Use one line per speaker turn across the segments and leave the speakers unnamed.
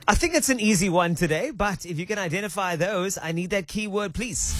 I think it's an easy one today, but if you can identify those, I need that keyword, please.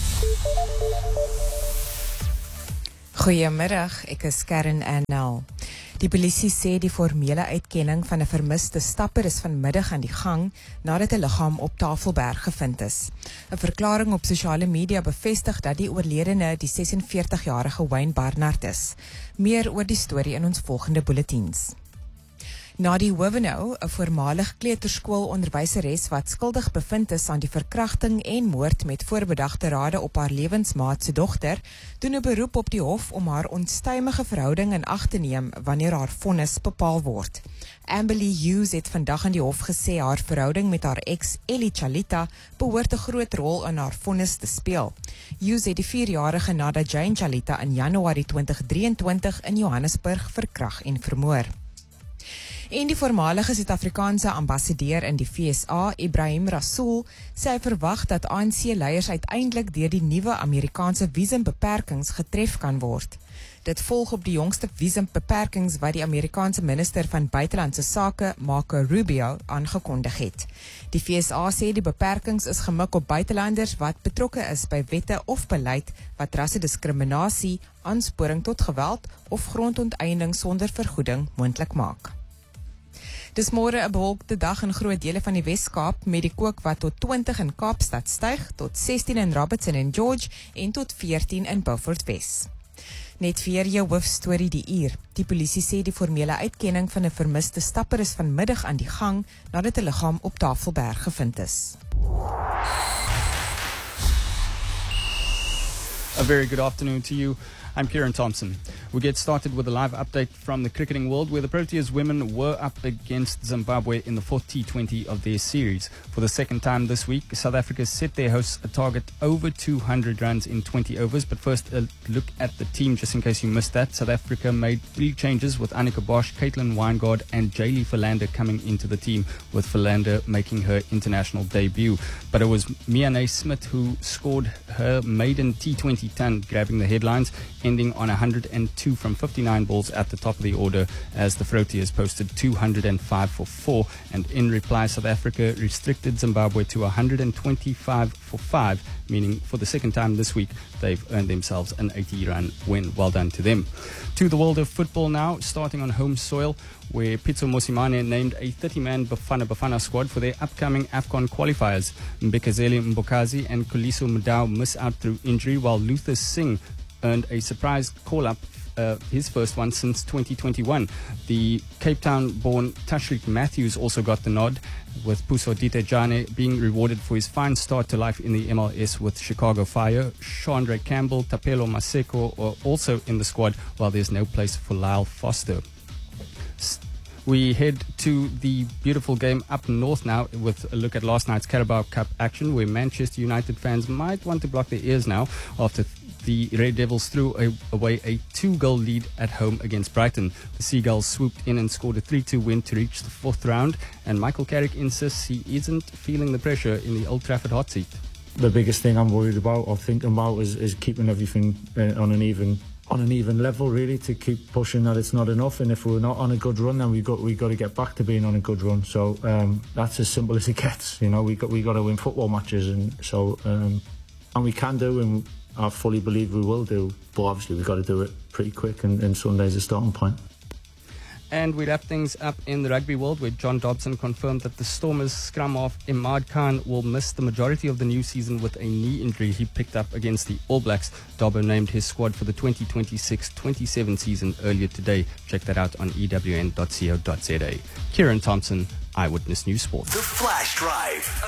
Goeiemiddag, ek is Karen Annel. Die polisie sê die formele uitkenning van 'n vermiste stapper is vanmiddag aan die gang nadat 'n liggaam op Tafelberg gevind is. 'n Verklaring op sosiale media bevestig dat die oorledene die 46-jarige Wayne Barnard is. Meer oor die storie in ons volgende bulletins. Nadie Wivenhoe, 'n voormalig kleuterskoolonderwyseres wat skuldig bevind is aan die verkrachting en moord met voorbedagte rade op haar lewensmaat se dogter, doen 'n beroep op die hof om haar onstuimige verhouding in ag te neem wanneer haar vonnis bepaal word. Amberly Hughes het vandag aan die hof gesê haar verhouding met haar ex Ellie Chalita behoort 'n groot rol in haar vonnis te speel. Hughes het die 4-jarige Nada Jane Chalita in Januarie 2023 in Johannesburg verkragt en vermoor. En die voormalige Suid-Afrikaanse ambassadeur in die VSA, Ibrahim Rasool, sê hy verwag dat ANC-leiers uiteindelik deur die nuwe Amerikaanse visumbeperkings getref kan word. Dit volg op die jongste visumbeperkings wat die Amerikaanse minister van buitelandse sake, Marco Rubio, aangekondig het. Die VSA sê die beperkings is gemik op buitelanders wat betrokke is by wette of beleid wat rassediskriminasie, aansporing tot geweld of grondonteiening sonder vergoeding moontlik maak. Dis môre 'n bewolkte dag in groot dele van die Wes-Kaap met die kook wat tot 20 in Kaapstad styg, tot 16 in Robertson en George en tot 14 in Beaufort Wes. Net vir jou hoofstorie die uur. Die polisie sê die formele uitkenning van 'n vermiste stapper is vanmiddag aan die gang nadat 'n liggaam op Tafelberg gevind is.
A very good afternoon to you. I'm Kieran Thompson. We get started with a live update from the cricketing world where the Proteas women were up against Zimbabwe in the fourth T20 of their series. For the second time this week, South Africa set their hosts a target over 200 runs in 20 overs. But first, a look at the team, just in case you missed that. South Africa made 3 changes with Annika Bosch, Caitlin Weingard and Jaylee Philander coming into the team, with Philander making her international debut. But it was Mia Smith who scored her maiden T20 ton, grabbing the headlines, ending on 102 from 59 balls at the top of the order as the Proteas posted 205 for 4. And in reply, South Africa restricted Zimbabwe to 125 for 5, meaning for the second time this week, they've earned themselves an 80-run win. Well done to them. To the world of football now, starting on home soil, where Pitso Mosimane named a 30-man Bafana squad for their upcoming AFCON qualifiers. Mbekazeli Mbokazi and Kuliso Mdao miss out through injury, while Luther Singh earned a surprise call-up, his first one since 2021. The Cape Town-born Tashreeq Matthews also got the nod, with Puso Ditejane being rewarded for his fine start to life in the MLS with Chicago Fire. Chandra Campbell, Tapelo Maseko are also in the squad, while there's no place for Lyle Foster. We head to the beautiful game up north now with a look at last night's Carabao Cup action, where Manchester United fans might want to block their ears now after the Red Devils threw away a 2-goal lead at home against Brighton. The Seagulls swooped in and scored a 3-2 win to reach the 4th round, and Michael Carrick insists he isn't feeling the pressure in the Old Trafford hot seat.
The biggest thing I'm worried about or thinking about is keeping everything on an even level, really, to keep pushing that it's not enough. And if we're not on a good run, then we got to get back to being on a good run. So that's as simple as it gets. You know, we got to win football matches, and so and we can do, and I fully believe we will do. But obviously we've got to do it pretty quick, and Sunday's a starting point.
And we wrap things up in the rugby world, where John Dobson confirmed that the Stormers scrum half Imad Khan will miss the majority of the new season with a knee injury he picked up against the All Blacks. Dobbo named his squad for the 2026-27 season earlier today. Check that out on ewn.co.za. Kieran Thompson, Eyewitness News Sport.
The Flash Drive.